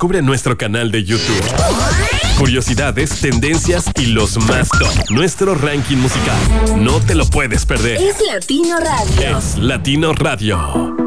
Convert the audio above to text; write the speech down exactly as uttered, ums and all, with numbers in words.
descubre nuestro canal de YouTube. Curiosidades, tendencias y los más top. Nuestro ranking musical. No te lo puedes perder. Es Latino Radio. Es Latino Radio.